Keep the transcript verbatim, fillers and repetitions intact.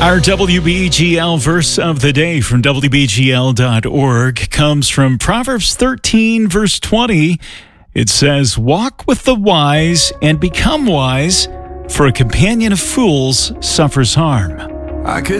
Our W B G L verse of the day from W B G L dot org comes from Proverbs thirteen, verse twenty. It says, "Walk with the wise and become wise, for a companion of fools suffers harm." I could